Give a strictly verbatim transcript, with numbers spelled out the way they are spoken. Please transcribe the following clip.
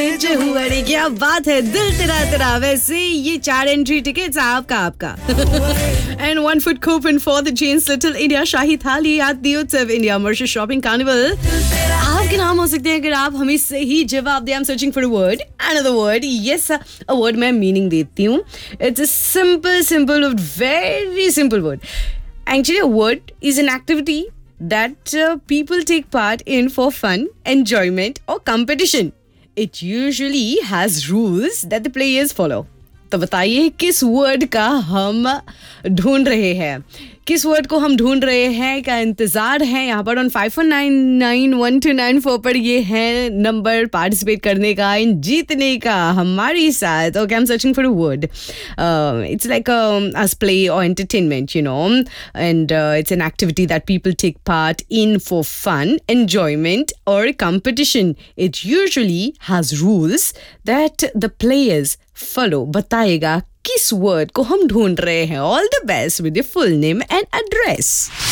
जो हुआ रे, क्या बात है, दिल तेरा तेरा। वैसे ये चार एंट्री टिकट्स आपका आपका and one food coupon for the gents little India शाही थाली एट द उत्सव इंडिया मर्चेंट शॉपिंग कार्निवल। आपके नाम हो सकते हैं अगर आप हमें सही जवाब दें। I am searching for a word, another word. Yes, a word मैं मीनिंग देती हूँ। It's a simple simple very simple word. Actually, a word is an activity that uh, people take part in for fun, enjoyment, or competition. It usually has rules that the players follow. तो बताइए किस word का हम ढूंढ रहे हैं, किस word को हम ढूंढ रहे हैं, का इंतजार है यहाँ पर on five four nine nine one two nine four पर। ये है नंबर पार्टिसिपेट करने का, इन जीतने का हमारे साथ। Okay, I am searching for a word. It's like us play और entertainment, you know, and it's an activity that people take part in for fun, enjoyment और competition. It usually has rules that the players follow. बताएगा किस word को हम ढूंढ रहे हैं। All the best with your full name and address.